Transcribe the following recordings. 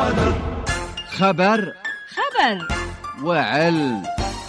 خبر وعلم.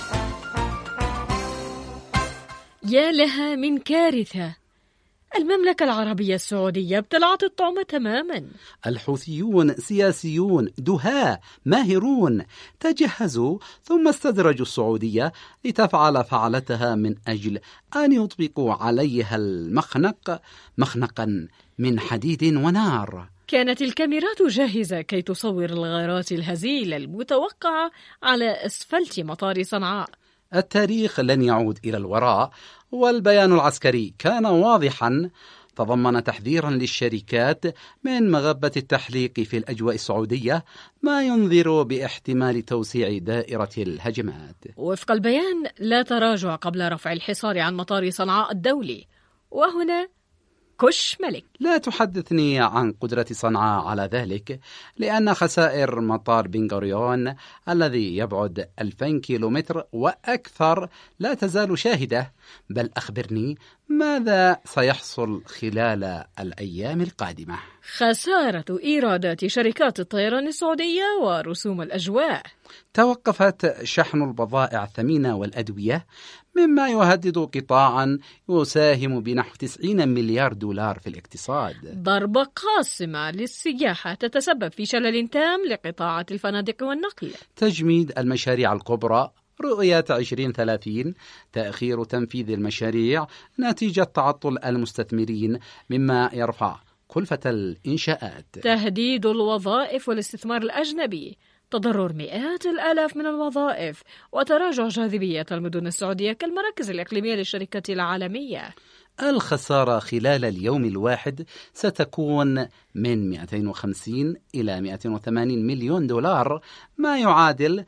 يا لها من كارثة، المملكة العربية السعودية ابتلعت الطعم تماما. الحوثيون سياسيون دهاة ماهرون تجهزوا ثم استدرجوا السعودية لتفعل فعلتها من أجل أن يطبقوا عليها المخنق مخنقا من حديد ونار. كانت الكاميرات جاهزة كي تصور الغارات الهزيلة المتوقعة على أسفلت مطار صنعاء. التاريخ لن يعود إلى الوراء، والبيان العسكري كان واضحا، تضمن تحذيرا للشركات من مغبة التحليق في الأجواء السعودية، ما ينذر باحتمال توسيع دائرة الهجمات. وفق البيان لا تراجع قبل رفع الحصار عن مطار صنعاء الدولي. وهنا كش ملك. لا تحدثني عن قدرة صنعاء على ذلك، لأن خسائر مطار بن غوريون الذي يبعد 2000 كيلومتر وأكثر لا تزال شاهدة. بل أخبرني ماذا سيحصل خلال الأيام القادمة؟ خسارة إيرادات شركات الطيران السعودية ورسوم الأجواء. توقفت شحن البضائع الثمينة والأدوية، مما يهدد قطاعا يساهم بنحو 90 مليار دولار في الاقتصاد. ضربة قاسمة للسياحة تتسبب في شلل تام لقطاعات الفنادق والنقل. تجميد المشاريع الكبرى، رؤية 2030، تأخير تنفيذ المشاريع نتيجة تعطل المستثمرين مما يرفع كلفة الإنشاءات. تهديد الوظائف والاستثمار الأجنبي، تضرر مئات الآلاف من الوظائف، وتراجع جاذبية المدن السعودية كالمراكز الإقليمية للشركات العالمية. الخسارة خلال اليوم الواحد ستكون من 250 إلى 280 مليون دولار، ما يعادل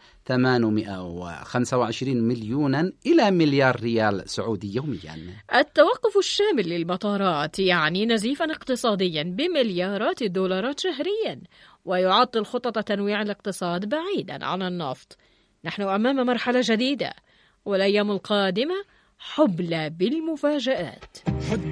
825 مليونا إلى مليار ريال سعودي يوميا. التوقف الشامل للمطارات يعني نزيفا اقتصاديا بمليارات الدولارات شهريا، ويعطل خطط تنويع الاقتصاد بعيدا عن النفط. نحن أمام مرحلة جديدة، والأيام القادمة حبلى بالمفاجآت.